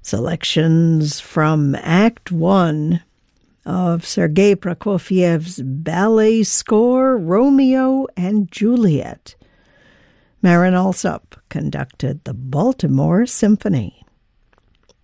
Selections from Act One of Sergei Prokofiev's ballet score, Romeo and Juliet. Marin Alsop conducted the Baltimore Symphony.